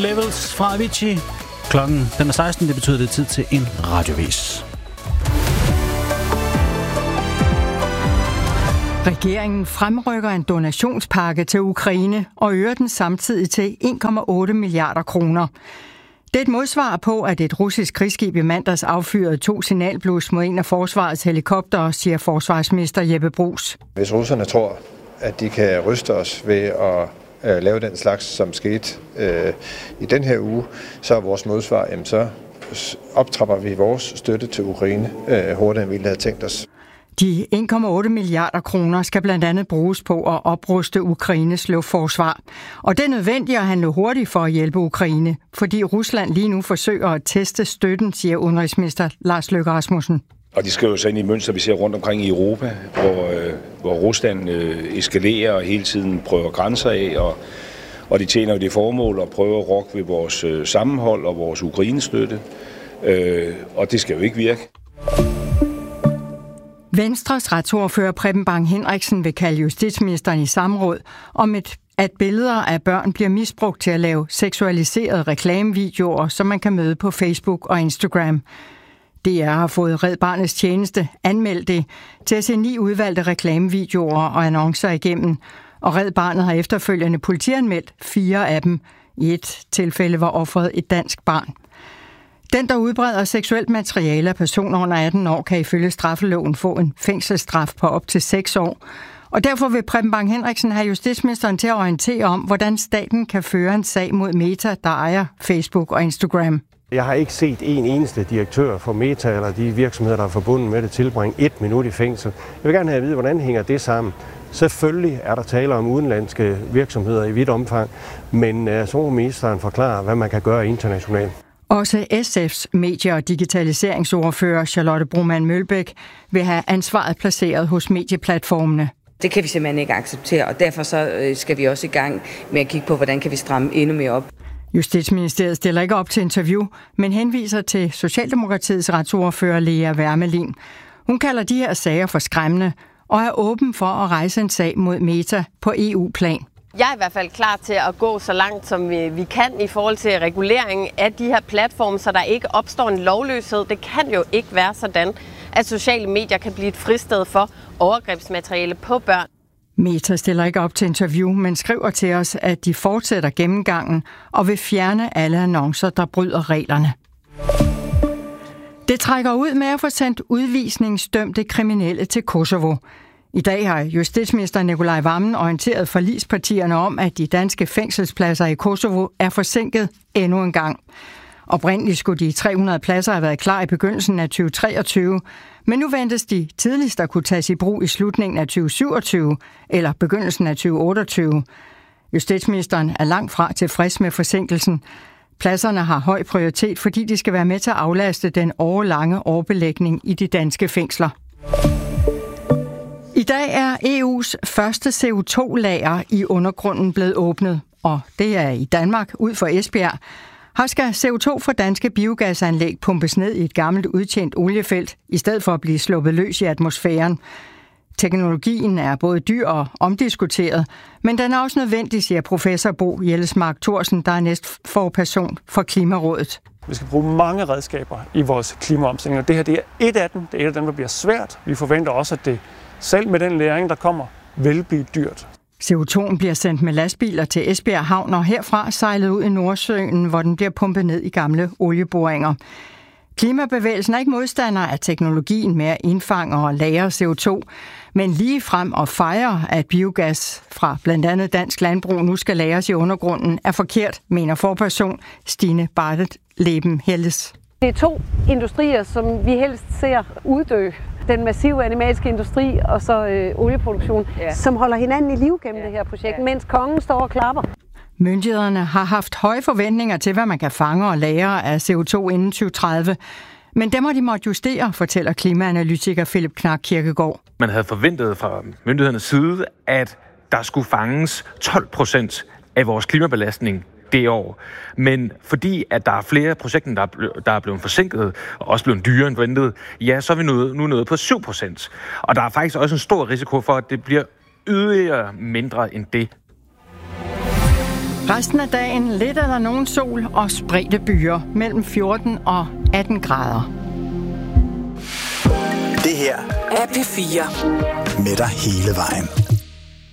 Levels fra Avicii. Klokken den er 16, det betyder det tid til en radiovis. Regeringen fremrykker en donationspakke til Ukraine og øger den samtidig til 1,8 milliarder kroner. Det er et modsvar på, at et russisk krigsskib i mandags affyrede 2 signalblus mod en af forsvarets helikoptere, siger forsvarsminister Jeppe Bruus. Hvis russerne tror, at de kan ryste os ved at lave den slags, som skete i den her uge, så er vores modsvar, så optrapper vi vores støtte til Ukraine hurtigere, end vi havde tænkt os. De 1,8 milliarder kroner skal blandt andet bruges på at opruste Ukraines luftforsvar. Og det er nødvendigt at handle hurtigt for at hjælpe Ukraine, fordi Rusland lige nu forsøger at teste støtten, siger udenrigsminister Lars Løkke Rasmussen. Og de skriver sig ind i mønster, vi ser rundt omkring i Europa, hvor Rusland eskalerer og hele tiden prøver grænser af, og de tjener jo det formål at prøve at rokke ved vores sammenhold og vores Ukrainestøtte, og det skal jo ikke virke. Venstres retsordfører Preben Bang Henriksen vil kalde justitsministeren i samråd om at billeder af børn bliver misbrugt til at lave seksualiserede reklamevideoer, som man kan møde på Facebook og Instagram. DR har fået Red Barnets tjeneste anmeldt det til at se 9 udvalgte reklamevideoer og annoncer igennem, og Red Barnet har efterfølgende politianmeldt 4 af dem. I et tilfælde var offeret et dansk barn. Den, der udbreder seksuelt materiale af personer under 18 år, kan ifølge straffeloven få en fængselsstraf på op til 6 år. Og derfor vil Preben Bang Henriksen have justitsministeren til at orientere om, hvordan staten kan føre en sag mod Meta, der ejer Facebook og Instagram. Jeg har ikke set en eneste direktør for Meta eller de virksomheder, der er forbundet med det, tilbringe 1 minut i fængsel. Jeg vil gerne have at vide, hvordan hænger det sammen. Selvfølgelig er der tale om udenlandske virksomheder i vidt omfang, men så må ministeren forklare, hvad man kan gøre internationalt. Også SF's medie- og digitaliseringsordfører Charlotte Broman Mølbæk vil have ansvaret placeret hos medieplatformene. Det kan vi simpelthen ikke acceptere, og derfor så skal vi også i gang med at kigge på, hvordan kan vi stramme endnu mere op. Justitsministeriet stiller ikke op til interview, men henviser til Socialdemokratiets retsordfører Lea Wermelin. Hun kalder de her sager for skræmmende og er åben for at rejse en sag mod Meta på EU-plan. Jeg er i hvert fald klar til at gå så langt, som vi kan i forhold til regulering af de her platforme, så der ikke opstår en lovløshed. Det kan jo ikke være sådan, at sociale medier kan blive et fristed for overgrebsmateriale på børn. Meta stiller ikke op til interview, men skriver til os, at de fortsætter gennemgangen og vil fjerne alle annoncer, der bryder reglerne. Det trækker ud med at få sendt udvisningsdømte kriminelle til Kosovo. I dag har justitsminister Nikolaj Wammen orienteret forligspartierne om, at de danske fængselspladser i Kosovo er forsinket endnu en gang. Oprindeligt skulle de 300 pladser have været klar i begyndelsen af 2023, men nu ventes de tidligst at kunne tages i brug i slutningen af 2027 eller begyndelsen af 2028. Justitsministeren er langt fra tilfreds med forsinkelsen. Pladserne har høj prioritet, fordi de skal være med til at aflaste den årelange overbelægning i de danske fængsler. I dag er EU's første CO2-lager i undergrunden blevet åbnet, og det er i Danmark ud for Esbjerg. Her skal CO2 fra danske biogasanlæg pumpes ned i et gammelt udtjent oliefelt, i stedet for at blive sluppet løs i atmosfæren. Teknologien er både dyr og omdiskuteret, men den er også nødvendig, siger professor Bo Jellesmark Thorsen, der er næstforperson for Klimarådet. Vi skal bruge mange redskaber i vores klimaomstilling, og det her det er et af dem. Det er et af dem, der bliver svært. Vi forventer også, at det selv med den læring, der kommer, vil blive dyrt. CO2'en bliver sendt med lastbiler til Esbjerg Havn og herfra sejlet ud i Nordsøen, hvor den bliver pumpet ned i gamle olieboringer. Klimabevægelsen er ikke modstander af teknologien med at indfange og lagre CO2, men lige frem og fejre, at biogas fra blandt andet dansk landbrug nu skal lagres i undergrunden, er forkert, mener forperson Stine Bartet Leben Helles. Det er 2 industrier, som vi helst ser uddø. Den massive animalske industri og så olieproduktion, som holder hinanden i live gennem det her projekt, mens kongen står og klapper. Myndighederne har haft høje forventninger til, hvad man kan fange og lagre af CO2 inden 2030. Men dem har de måttet justere, fortæller klimaanalytiker Philip Knak Kirkegaard. Man havde forventet fra myndighedernes side, at der skulle fanges 12% af vores klimabelastning det år. Men fordi at der er flere projekter, der er blevet forsinket og også blevet dyrere end ventet, ja, så er vi nu nået på 7%. Og der er faktisk også en stor risiko for, at det bliver yderligere mindre end det. Resten af dagen lidt er der nogen sol og spredte byer mellem 14 og 18 grader. Det her er P4 med dig hele vejen.